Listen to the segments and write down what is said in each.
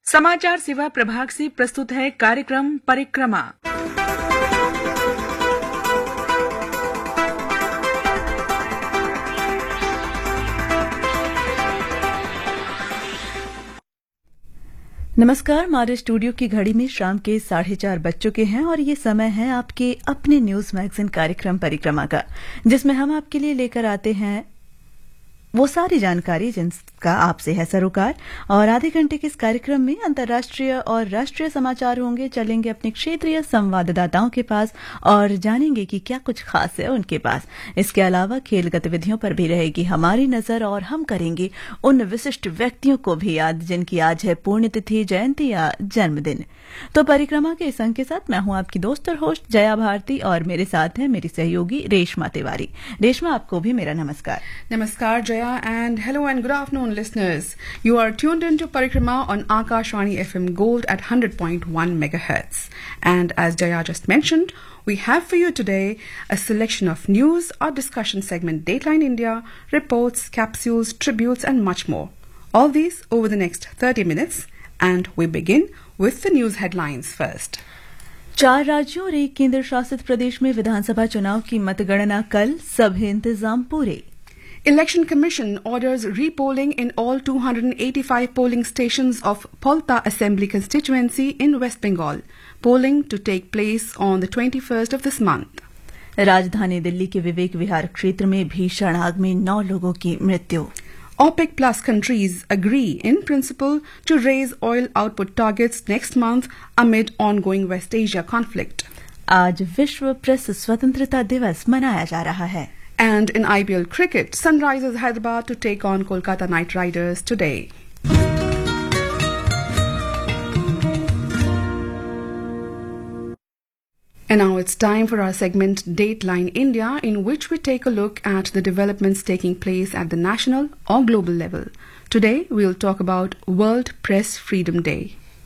समाचार सेवा प्रभाग से प्रस्तुत है कार्यक्रम परिक्रमा। नमस्कार, हमारे स्टूडियो की घड़ी में शाम के 4:30 बज चुके हैं और ये समय है आपके अपने न्यूज मैगजीन कार्यक्रम परिक्रमा का, जिसमें हम आपके लिए लेकर आते हैं वो सारी जानकारी जिनका आपसे है सरोकार। और आधे घंटे के इस कार्यक्रम में अंतर्राष्ट्रीय और राष्ट्रीय समाचार होंगे। चलेंगे अपने क्षेत्रीय संवाददाताओं के पास और जानेंगे कि क्या कुछ खास है उनके पास। इसके अलावा खेल गतिविधियों पर भी रहेगी हमारी नजर और हम करेंगे उन विशिष्ट व्यक्तियों को भी याद जिनकी आज है पुण्यतिथि, जयंती या जन्मदिन। तो परिक्रमा के इस अंक के साथ मैं हूं आपकी दोस्त और होस्ट जया भारती और मेरे साथ है मेरी सहयोगी रेशमा तिवारी। रेशमा, आपको भी मेरा नमस्कार। Namaskar Jaya and hello and good afternoon listeners. You are tuned into Parikrama on Akashvani FM Gold at 100.1 megahertz. And as Jaya just mentioned, we have for you today a selection of news or discussion segment Dateline India, reports, capsules, tributes and much more. All these over the next 30 minutes and we begin with the news headlines first. 4 राज्यों और 1 केंद्र शासित प्रदेश में विधानसभा चुनाव की मतगणना कल, सभी इंतजाम पूरे। Election Commission orders repolling in all 285 polling stations of Polta Assembly constituency in West Bengal. Polling to take place on the 21st of this month. राजधानी दिल्ली के विवेक विहार क्षेत्र में भीषण आग में 9 लोगों की मृत्यु। OPEC Plus countries agree in principle to raise oil output targets next month amid ongoing West Asia conflict. आज विश्व प्रेस स्वतंत्रता दिवस मनाया जा रहा है। And in IPL cricket, Sunrisers Hyderabad to take on Kolkata Knight Riders today. And now it's time for our segment Dateline India, in which we take a look at the developments taking place at the national or global level. Today we'll talk about World Press Freedom Day.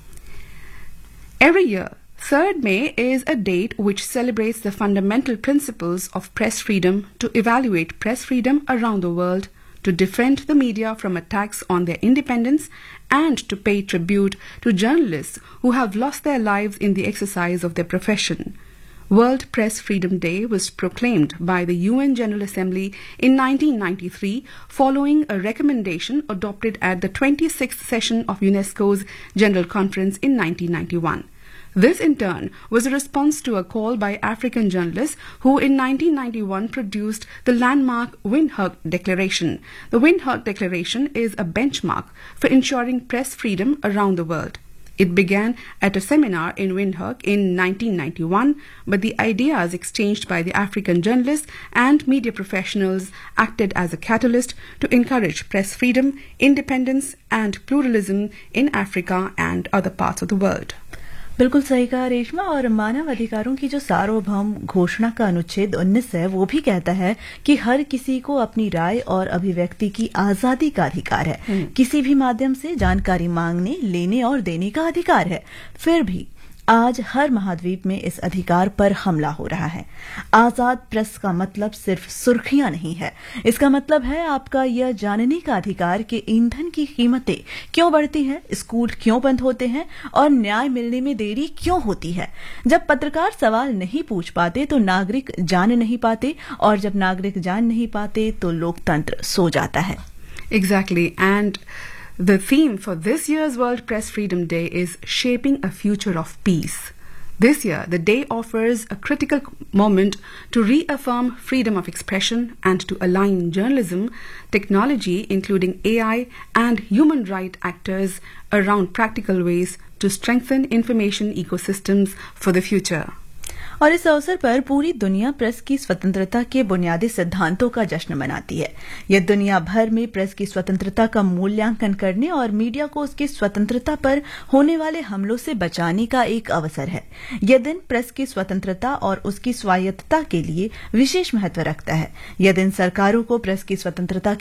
Every year, 3rd May is a date which celebrates the fundamental principles of press freedom, to evaluate press freedom around the world, to defend the media from attacks on their independence, and to pay tribute to journalists who have lost their lives in the exercise of their profession. World Press Freedom Day was proclaimed by the UN General Assembly in 1993 following a recommendation adopted at the 26th session of UNESCO's General Conference in 1991. This, in turn, was a response to a call by African journalists who in 1991 produced the landmark Windhoek Declaration. The Windhoek Declaration is a benchmark for ensuring press freedom around the world. It began at a seminar in Windhoek in 1991, but the ideas exchanged by the African journalists and media professionals acted as a catalyst to encourage press freedom, independence and pluralism in Africa and other parts of the world. बिल्कुल सही कहा रेशमा। और मानव अधिकारों की जो सार्वभौम घोषणा का अनुच्छेद 19 है, वो भी कहता है कि हर किसी को अपनी राय और अभिव्यक्ति की आजादी का अधिकार है। किसी भी माध्यम से जानकारी मांगने, लेने और देने का अधिकार है। फिर भी आज हर महाद्वीप में इस अधिकार पर हमला हो रहा है। आजाद प्रेस का मतलब सिर्फ सुर्खियां नहीं है, इसका मतलब है आपका यह जानने का अधिकार कि ईंधन की कीमतें क्यों बढ़ती हैं, स्कूल क्यों बंद होते हैं और न्याय मिलने में देरी क्यों होती है। जब पत्रकार सवाल नहीं पूछ पाते तो नागरिक जान नहीं पाते, और जब नागरिक जान नहीं पाते तो लोकतंत्र सो जाता है। Exactly, and the theme for this year's World Press Freedom Day is Shaping a Future of Peace. This year, the day offers a critical moment to reaffirm freedom of expression and to align journalism, technology, including AI, and human rights actors around practical ways to strengthen information ecosystems for the future. और इस अवसर पर पूरी दुनिया press की स्वतंत्रता के बुनियादी सिद्धांतों का जश्न मनाती है। यह दुनिया भर में प्रेस की स्वतंत्रता का मूल्यांकन करने और मीडिया को उसकी स्वतंत्रता पर होने वाले हमलों से बचाने का एक अवसर है। यह दिन प्रेस की स्वतंत्रता और उसकी स्वायत्तता के लिए विशेष महत्व रखता है। यह दिन सरकारों को प्रेस की स्वतंत्रता